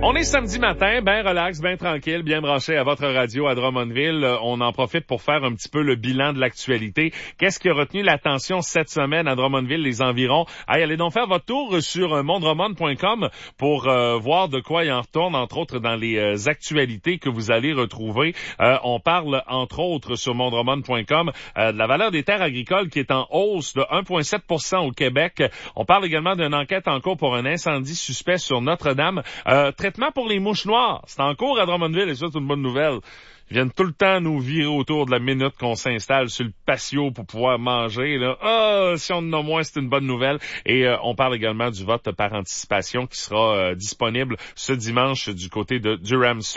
On est samedi matin, bien relax, bien tranquille, bien branché à votre radio à Drummondville. On en profite pour faire un petit peu le bilan de l'actualité. Qu'est-ce qui a retenu l'attention cette semaine à Drummondville, les environs? Allez donc faire votre tour sur mondromond.com pour voir de quoi il en retourne, entre autres dans les actualités que vous allez retrouver. On parle, entre autres, sur mondromond.com de la valeur des terres agricoles qui est en hausse de 1,7 % au Québec. On parle également d'une enquête en cours pour un incendie suspect sur Notre-Dame. Traitement pour les mouches noires. C'est en cours à Drummondville et ça, c'est une bonne nouvelle. Ils viennent tout le temps nous virer autour de la minute qu'on s'installe sur le patio pour pouvoir manger. Là. Si on en a moins, c'est une bonne nouvelle. Et on parle également du vote par anticipation qui sera disponible ce dimanche du côté de Durham Sud.